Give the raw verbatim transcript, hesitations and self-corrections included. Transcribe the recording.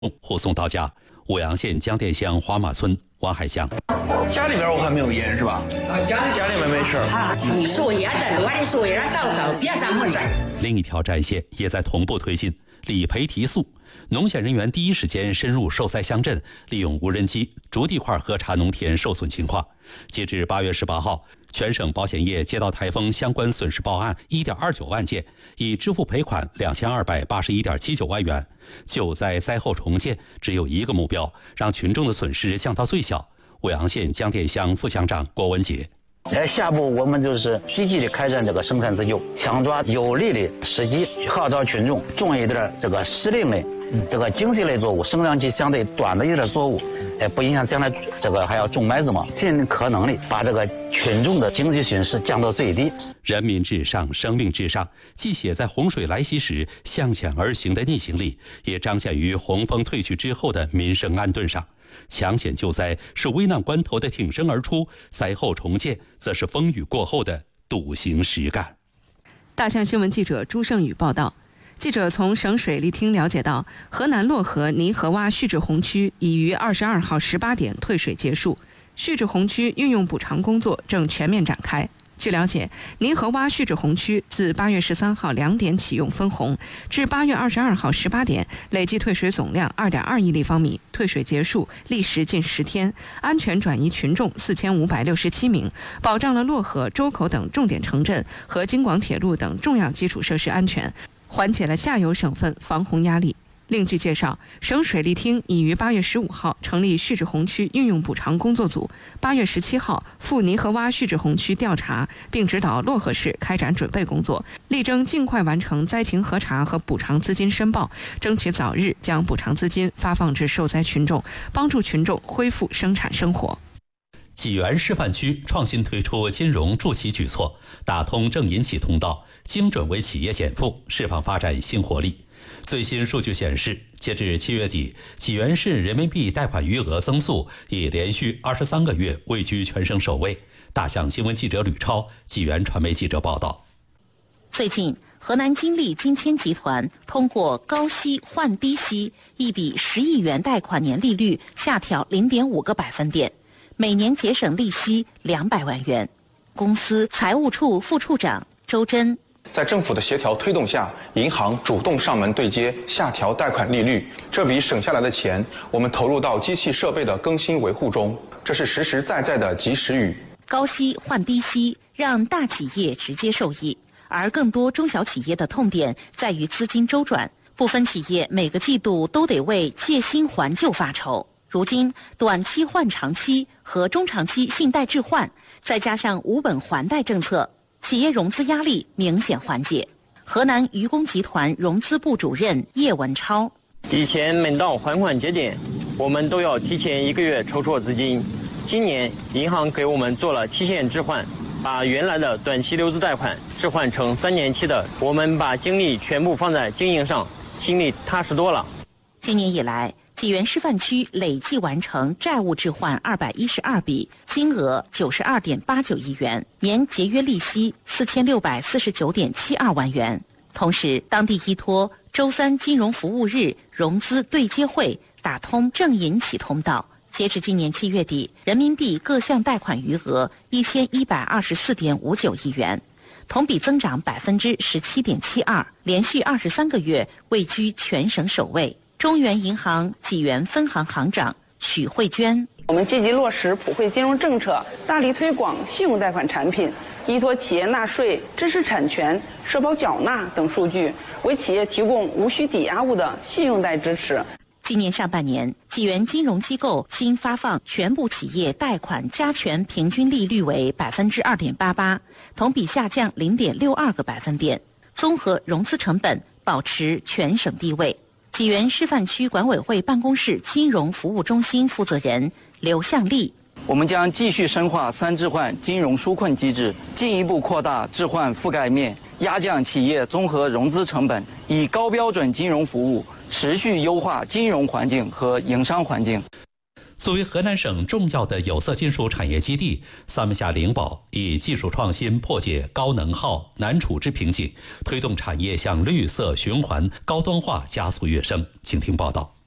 护送到家。舞阳县江店乡华马村王海香， 家里边我还没有烟是吧？ 啊，家里家里面没事。 啊，你说烟的，我的说烟到手边上没事。 另一条战线也在同步推进，理赔提速。农险人员第一时间深入受灾乡镇，利用无人机逐地块核查农田受损情况。截至八月十八号，全省保险业接到台风相关损失报案一点二九万件，已支付赔款两千二百八十一点七九万元。救灾灾后重建只有一个目标，让群众的损失降到最小。舞阳县江店乡副乡长郭文杰。 呃，下步我们就是积极的开展这个生产自救，强抓有利的时机，号召群众种一点这个时令类、这个经济类作物，生长期相对短的一点作物，呃，不影响将来这个还要种麦子嘛，尽可能的把这个群众的经济损失降到最低。 人民至上，生命至上，既写在洪水来袭时向前而行的逆行里，也彰显于洪峰退去之后的民生安顿上。抢险救灾是危难关头的挺身而出，灾后重建则是风雨过后的笃行实干。 大象新闻记者朱胜宇报道。记者从省水利厅了解到，河南漯河泥河洼蓄滞洪区已于二十二号十八点退水结束，蓄滞洪区运用补偿工作正全面展开。据了解，泥河洼蓄滞洪区自八月十三号两点启用分洪，至八月二十二号十八点，累计退水总量二点二亿立方米，退水结束历时近十天，安全转移群众四千五百六十七名，保障了漯河、周口等重点城镇和京广铁路等重要基础设施安全，缓解了下游省份防洪压力。另据介绍，省水利厅已于八月十五号成立蓄滞洪区运用补偿工作组，八月十七号赴泥河洼蓄滞洪区调查，并指导漯河市开展准备工作，力争尽快完成灾情核查和补偿资金申报，争取早日将补偿资金发放至受灾群众，帮助群众恢复生产生活。 济源示范区创新推出金融助企举措，打通正银企通道，精准为企业减负，释放发展新活力。最新数据显示，截至七月底，济源市人民币贷款余额增速已连续二十三个月位居全省首位。大象新闻记者吕超，济源传媒记者报道。 最近，河南金利金千集团通过高息换低息，一笔十亿元贷款年利率下调零点五个百分点，每年节省利息两百万元。公司财务处副处长周真。 在政府的协调推动下，银行主动上门对接，下调贷款利率。这笔省下来的钱，我们投入到机器设备的更新维护中，这是实实在在的及时雨。 高息换低息，让大企业直接受益，而更多中小企业的痛点在于资金周转。部分企业每个季度都得为借新还旧发愁。如今，短期换长期和中长期信贷置换，再加上无本还贷政策，企业融资压力明显缓解。河南愚公集团融资部主任叶文超： 以前每到还款节点，我们都要提前一个月筹措资金。今年银行给我们做了期限置换，把原来的短期留资贷款置换成三年期的，我们把精力全部放在经营上，心里踏实多了。 今年以来，济源示范区累计完成债务置换二百一十二笔，金额九十二点八九亿元，年节约利息四千六百四十九点七二万元。同时，当地依托周三金融服务日融资对接会，打通正银企通道。截至今年七月底，人民币各项贷款余额一千一百二十四点五九亿元，同比增长百分之十七点七二，连续二十三个月位居全省首位。中原银行济源分行行长许慧娟： 我们积极落实普惠金融政策，大力推广信用贷款产品，依托企业纳税、知识产权、社保缴纳等数据，为企业提供无需抵押物的信用贷支持。 今年上半年，济源金融机构新发放全部企业贷款加权平均利率为百分之二点八八，同比下降零点六二个百分点，综合融资成本保持全省第位。济源示范区管委会办公室金融服务中心负责人刘向丽： 我们将继续深化三置换金融纾困机制，进一步扩大置换覆盖面，压降企业综合融资成本，以高标准金融服务持续优化金融环境和营商环境。 作为河南省重要的有色金属产业基地，三门峡灵宝以技术创新破解高能耗难处置瓶颈，推动产业向绿色循环高端化加速跃升。请听报道。